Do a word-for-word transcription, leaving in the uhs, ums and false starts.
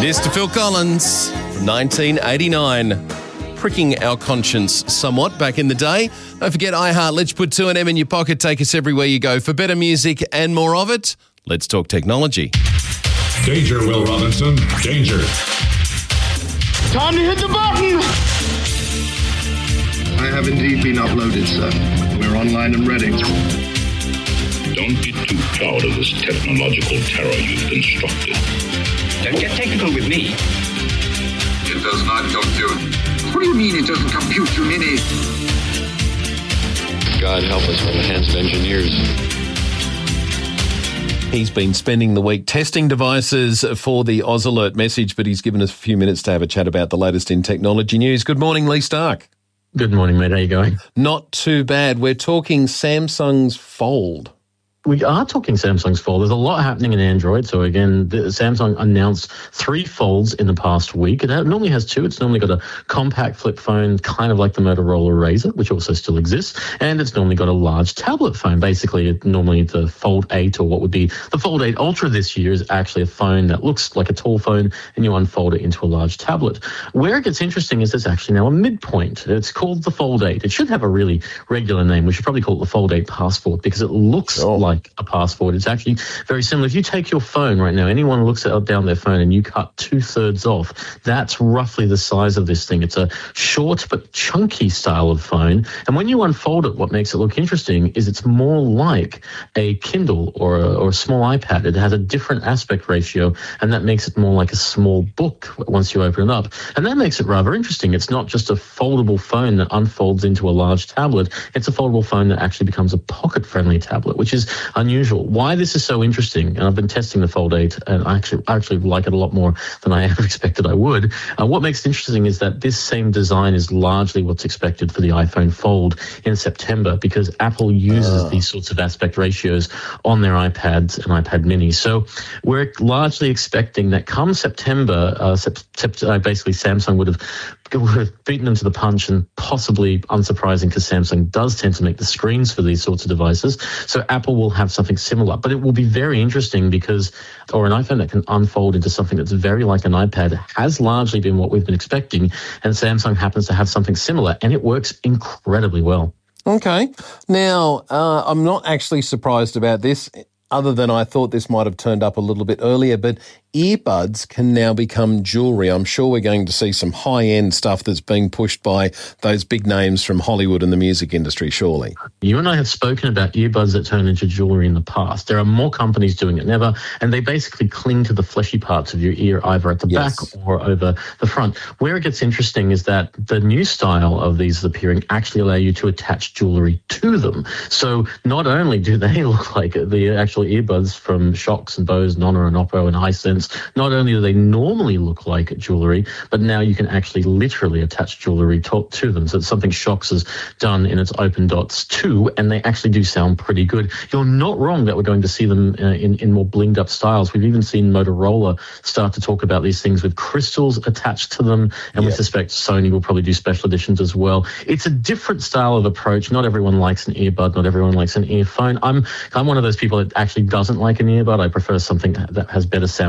Mister Phil Collins from nineteen eighty-nine. Pricking our conscience somewhat back in the day. Don't forget iHeart. Let's put two and M in your pocket. Take us everywhere you go. For better music and more of it, let's talk technology. Danger, Will Robinson. Danger. Time to hit the button! I have indeed been uploaded, sir. We're online and ready. Don't be too proud of this technological terror you've constructed. Don't get technical with me. It does not compute. What do you mean it doesn't compute, you ninny? God help us, we're in the hands of engineers. He's been spending the week testing devices for the Oz Alert message, but he's given us a few minutes to have a chat about the latest in technology news. Good morning, Lee Stark. Good morning, mate. How you going? Not too bad. We're talking Samsung's Fold. We are talking Samsung's Fold. There's a lot happening in Android. So again, the, Samsung announced three Folds in the past week. It normally has two. It's normally got a compact flip phone, kind of like the Motorola Razr, which also still exists. And it's normally got a large tablet phone. Basically, it, normally the Fold eight, or what would be the Fold eight Ultra this year, is actually a phone that looks like a tall phone, and you unfold it into a large tablet. Where it gets interesting is it's actually now a midpoint. It's called the Fold eight. It should have a really regular name. We should probably call it the Fold eight Passport, because it looks oh. like a passport. It's actually very similar. If you take your phone right now, anyone looks at down their phone and you cut two thirds off, that's roughly the size of this thing. It's a short but chunky style of phone. And when you unfold it, what makes it look interesting is it's more like a Kindle or a, or a small iPad. It has a different aspect ratio, and that makes it more like a small book once you open it up. And that makes it rather interesting. It's not just a foldable phone that unfolds into a large tablet. It's a foldable phone that actually becomes a pocket-friendly tablet, which is unusual. Why this is so interesting, and I've been testing the Fold eight, and I actually, I actually like it a lot more than I ever expected I would. Uh, what makes it interesting is that this same design is largely what's expected for the iPhone Fold in September, because Apple uses uh. these sorts of aspect ratios on their iPads and iPad mini. So we're largely expecting that come September, uh, sep- sep- uh, basically Samsung would have would have beaten them to the punch, and possibly unsurprising because Samsung does tend to make the screens for these sorts of devices. So Apple will have something similar, but it will be very interesting because, or an iPhone that can unfold into something that's very like an iPad has largely been what we've been expecting, and Samsung happens to have something similar, and it works incredibly well. Okay. Now, uh, I'm not actually surprised about this, other than I thought this might have turned up a little bit earlier, but earbuds can now become jewellery. I'm sure we're going to see some high-end stuff that's being pushed by those big names from Hollywood and the music industry, surely. You and I have spoken about earbuds that turn into jewellery in the past. There are more companies doing it than ever, and they basically cling to the fleshy parts of your ear, either at the yes. back or over the front. Where it gets interesting is that the new style of these appearing actually allow you to attach jewellery to them. So not only do they look like the actual earbuds from Shokz and Bose and Honor and Oppo and Hisense, not only do they normally look like jewellery, but now you can actually literally attach jewellery to, to them. So it's something Shokz has done in its Open Dots two, and they actually do sound pretty good. You're not wrong that we're going to see them uh, in, in more blinged up styles. We've even seen Motorola start to talk about these things with crystals attached to them, and yep. we suspect Sony will probably do special editions as well. It's a different style of approach. Not everyone likes an earbud. Not everyone likes an earphone. I'm, I'm one of those people that actually doesn't like an earbud. I prefer something that has better sound